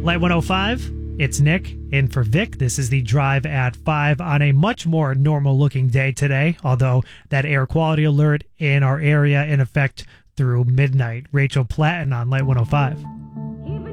Light 105, it's Nick in for Vic. This is the Drive at 5 on a much more normal looking day today, although that air quality alert in our area in effect through midnight. Rachel Platten on Light 105.